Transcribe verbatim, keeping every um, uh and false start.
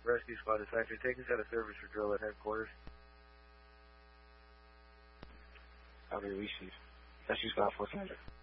rescue squad to Sector. Take us out of service for drill at headquarters. Copy, we see. Rescue squad four Sector.